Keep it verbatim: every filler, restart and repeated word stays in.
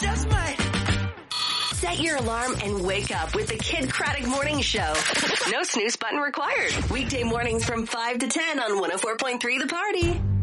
just might. Set your alarm and wake up with the Kid Craddock Morning Show. No snooze button required. Weekday mornings from five to ten on one oh four point three The Party.